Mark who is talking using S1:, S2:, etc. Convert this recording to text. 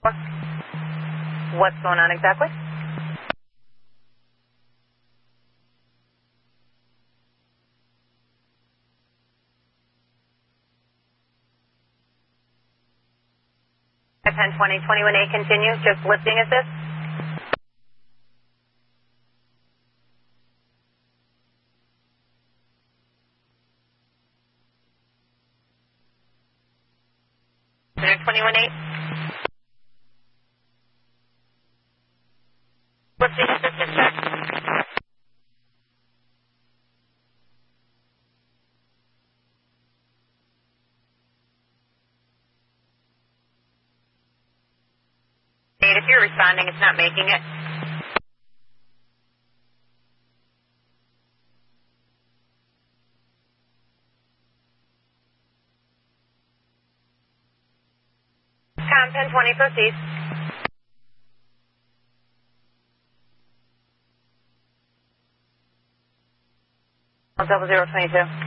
S1: What's going on exactly? At 10:20, 21A, continue. Just lifting assist. Center 21A. Lifting assist, check. If you're responding, it's not making it. Com 1020, proceed. Double 022.